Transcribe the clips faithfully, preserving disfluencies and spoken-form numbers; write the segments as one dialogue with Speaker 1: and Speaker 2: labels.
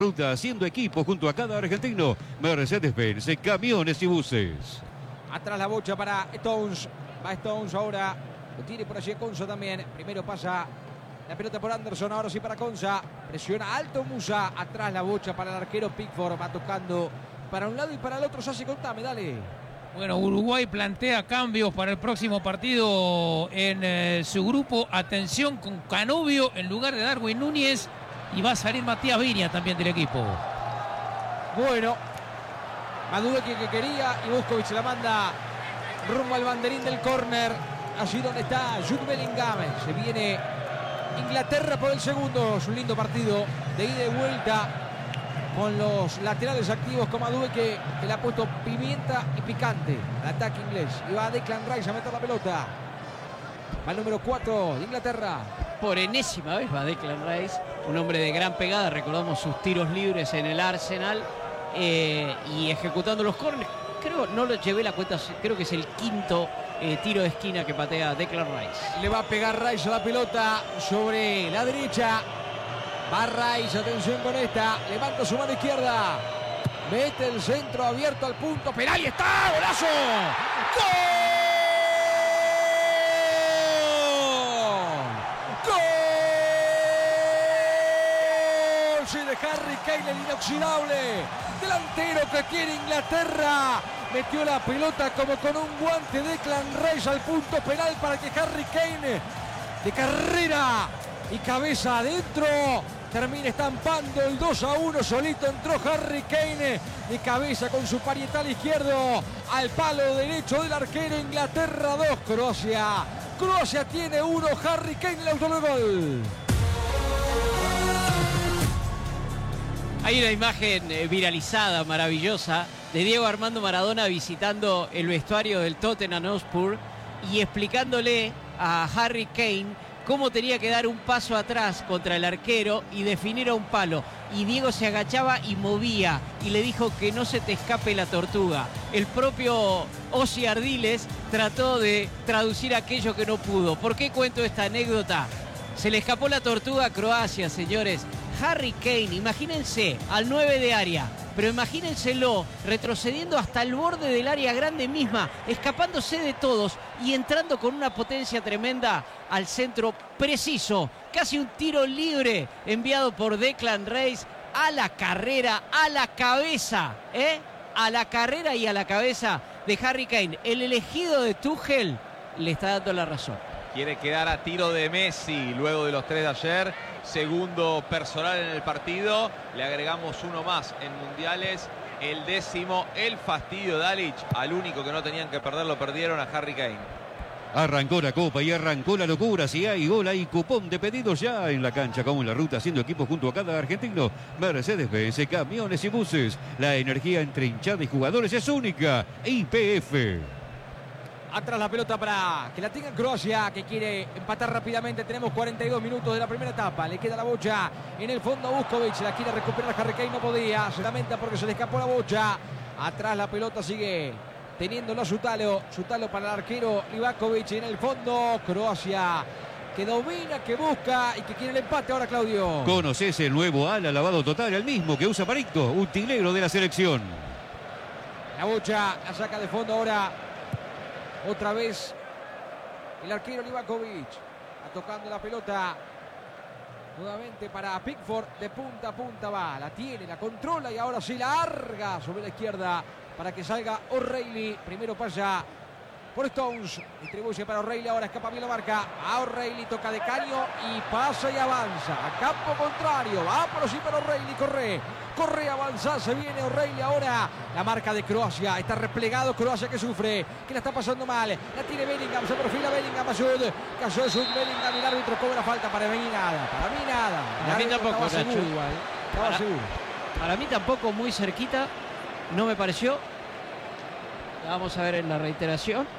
Speaker 1: ruta, haciendo equipo junto a cada argentino. Mercedes-Benz, camiones y buses.
Speaker 2: Atrás la bocha para Stones. Va Stones ahora. Lo tiene por allí Conza también. Primero pasa la pelota por Anderson. Ahora sí para Conza. Presiona alto Musa. Atrás la bocha para el arquero Pickford. Va tocando para un lado y para el otro. Sassi, contame, dale.
Speaker 3: Bueno, Uruguay plantea cambios para el próximo partido en eh, su grupo. Atención con Canovio en lugar de Darwin Núñez. Y va a salir Matías Viña también del equipo.
Speaker 2: Bueno, Madueke que quería y Vuskovic se la manda rumbo al banderín del córner. Allí donde está Jude Bellingham. Se viene Inglaterra por el segundo. Es un lindo partido de ida y vuelta con los laterales activos con Madueke, que le ha puesto pimienta y picante al ataque inglés. Y va Declan Rice a meter la pelota. Va el número cuatro de Inglaterra.
Speaker 4: Por enésima vez va Declan Rice, un hombre de gran pegada. Recordamos sus tiros libres en el Arsenal eh, y ejecutando los córneres. Creo, no lo llevé la cuenta, creo que es el quinto eh, tiro de esquina que patea Declan Rice.
Speaker 2: Le va a pegar Rice a la pelota sobre la derecha. Va Rice, atención con esta. Levanta su mano izquierda. Mete el centro abierto al punto penal y está. ¡Golazo! ¡Gol! De Harry Kane, el inoxidable delantero que quiere Inglaterra, metió la pelota como con un guante de Declan Rice al punto penal para que Harry Kane de carrera y cabeza adentro termine estampando el dos a uno. Solito entró Harry Kane de cabeza con su parietal izquierdo al palo derecho del arquero. Inglaterra dos, Croacia Croacia tiene uno. Harry Kane el autor del gol.
Speaker 4: Hay una imagen eh, viralizada, maravillosa, de Diego Armando Maradona visitando el vestuario del Tottenham Hotspur y explicándole a Harry Kane cómo tenía que dar un paso atrás contra el arquero y definir a un palo. Y Diego se agachaba y movía y le dijo que no se te escape la tortuga. El propio Ossi Ardiles trató de traducir aquello que no pudo. ¿Por qué cuento esta anécdota? Se le escapó la tortuga a Croacia, señores. Harry Kane, imagínense al nueve de área, pero imagínenselo retrocediendo hasta el borde del área grande misma, escapándose de todos y entrando con una potencia tremenda al centro preciso, casi un tiro libre enviado por Declan Rice a la carrera, a la cabeza, ¿eh? A la carrera y a la cabeza de Harry Kane. El elegido de Tuchel le está dando la razón.
Speaker 5: Quiere quedar a tiro de Messi luego de los tres de ayer. Segundo personal en el partido. Le agregamos uno más en mundiales. El décimo, el fastidio de Dalic. Al único que no tenían que perder lo perdieron, a Harry Kane.
Speaker 1: Arrancó la copa y arrancó la locura. Si hay gol, hay cupón de pedidos ya en la cancha, como en la ruta, haciendo equipo junto a cada argentino. Mercedes-Benz, camiones y buses. La energía entre hinchada y jugadores es única. Y P F.
Speaker 2: Atrás la pelota para que la tenga Croacia, que quiere empatar rápidamente. Tenemos cuarenta y dos minutos de la primera etapa. Le queda la bocha en el fondo a Vuskovic. La quiere recuperar Harry Kane, no podía. Se lamenta porque se le escapó la bocha. Atrás la pelota sigue teniéndolo a Sutalo. Sutalo para el arquero Livakovic en el fondo. Croacia que domina, que busca y que quiere el empate ahora, Claudio.
Speaker 1: ¿Conoces el nuevo ala lavado total? El mismo que usa Parito, utilero de la selección.
Speaker 2: La bocha la saca de fondo ahora. Otra vez el arquero Livakovic. Va tocando la pelota. Nuevamente para Pickford. De punta a punta va. La tiene, la controla y ahora sí la larga sobre la izquierda para que salga O'Reilly. Primero pasa por Stones. Distribuye para O'Reilly. Ahora escapa bien la marca. A O'Reilly toca de caño y pasa y avanza. A campo contrario. Va por sí para O'Reilly. Corre. Corre, avanza, se viene O'Reilly ahora. La marca de Croacia, está replegado Croacia que sufre, que la está pasando mal. La tiene Bellingham, se perfila Bellingham, Masud. Cayó de Sud, Bellingham y el árbitro cobra falta. Para mí nada, para mí nada.
Speaker 4: Para mí tampoco,
Speaker 2: estaba seguro, igual, estaba
Speaker 4: para,
Speaker 2: seguro.
Speaker 4: Para mí tampoco, muy cerquita, no me pareció. La vamos a ver en la reiteración.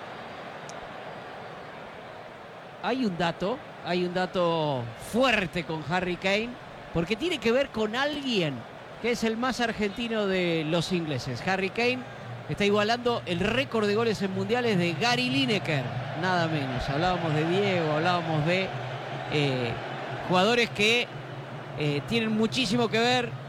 Speaker 4: Hay un dato, hay un dato fuerte con Harry Kane, porque tiene que ver con alguien que es el más argentino de los ingleses. Harry Kane está igualando el récord de goles en mundiales de Gary Lineker, nada menos. Hablábamos de Diego, hablábamos de eh, jugadores que eh, tienen muchísimo que ver